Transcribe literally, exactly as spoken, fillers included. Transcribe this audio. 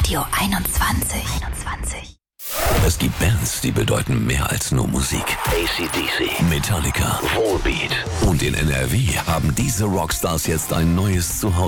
Radio einundzwanzig. einundzwanzig. Es gibt Bands, die bedeuten mehr als nur Musik. A C D C, Metallica, Volbeat und in N R W haben diese Rockstars jetzt ein neues Zuhause.